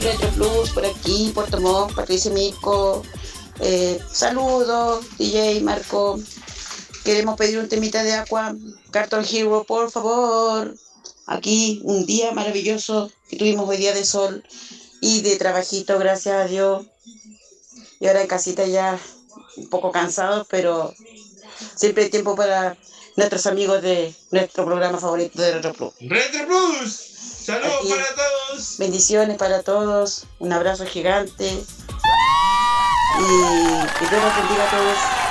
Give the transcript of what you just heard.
Retro Plus por aquí, Puerto Montt, Patricio Mirko. Saludos, DJ Marco. Queremos pedir un temita de Aqua, Cartoon Hero, por favor. Aquí un día maravilloso que tuvimos hoy día de sol y de trabajito, gracias a Dios. Y ahora en casita ya un poco cansados, pero siempre hay tiempo para nuestros amigos de nuestro programa favorito de Retro Plus. ¡Retro Plus! ¡Saludos Aquí, para todos! bendiciones para todos, un abrazo gigante y que Dios los bendiga a todos.